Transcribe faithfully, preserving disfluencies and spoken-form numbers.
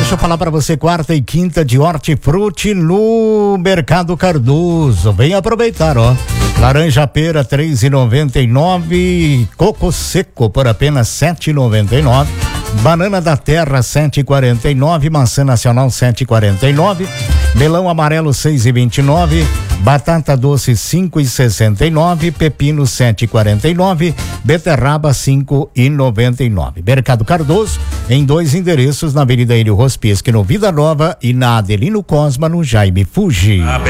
deixa eu falar para você, quarta e quinta de hortifruti no Mercado Cardoso. Vem aproveitar, ó. Laranja pera três e noventa e nove, coco seco por apenas sete e noventa e nove, banana da terra sete e quarenta e nove, maçã nacional sete e quarenta e nove, melão amarelo seis e vinte e nove, batata doce cinco e sessenta e nove, pepino sete e quarenta e nove, beterraba cinco e noventa e nove. Mercado Cardoso em dois endereços, na Avenida Hélio Rospiesque no Vida Nova e na Adelino Cosma no Jaime Fuji.